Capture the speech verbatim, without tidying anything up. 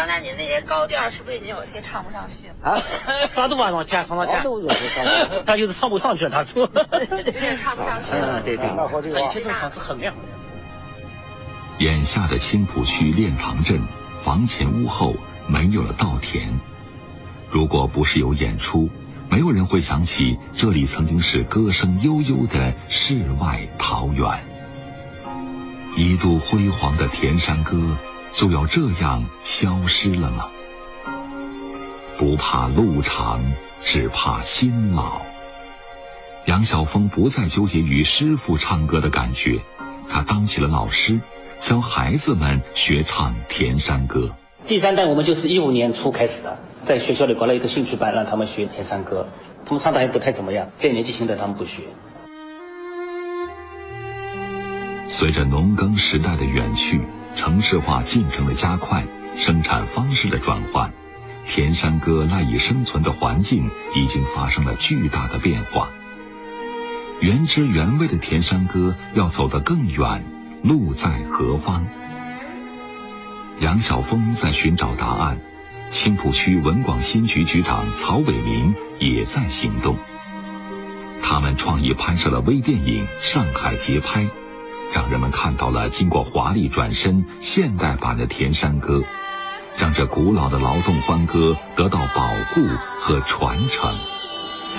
刚才您那些高调是不是已经有些唱不上去了？ 啊，啥都往上加，往上加，他就是唱不上去了，他说。 也唱不上去了。 嗯，对对。他以前这个嗓子很亮。 眼下的青浦区练塘镇，房前屋后没有了稻田。如果不是有演出，没有人会想起这里曾经是歌声悠悠的世外桃源。一度辉煌的田山歌就要这样消失了吗？不怕路长，只怕心老。杨晓峰不再纠结于师傅唱歌的感觉，他当起了老师，教孩子们学唱田山歌。 第三代我们就是一五年初开始的，在学校里搞了一个兴趣班，让他们学田山歌。他们唱的还不太怎么样，再年纪轻的他们不学。 随着农耕时代的远去，城市化进程的加快，生产方式的转换，田山歌赖以生存的环境已经发生了巨大的变化。原汁原味的田山歌要走得更远，路在何方？杨晓峰在寻找答案，青浦区文广新局局长曹伟民也在行动。他们创意拍摄了微电影《上海节拍》，让人们看到了经过华丽转身现代版的田山歌，让这古老的劳动欢歌得到保护和传承。